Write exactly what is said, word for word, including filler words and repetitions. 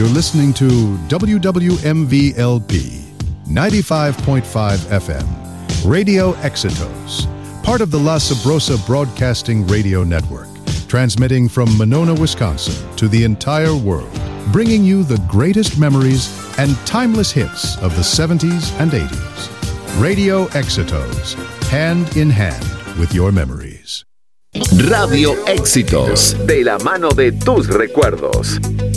You're listening to W W M V L P ninety-five point five F M, Radio Éxitos, part of the La Sabrosa Broadcasting Radio Network, transmitting from Monona, Wisconsin to the entire world, bringing you the greatest memories and timeless hits of the seventies and eighties. Radio Éxitos, hand in hand with your memories. Radio Éxitos, de la mano de tus recuerdos.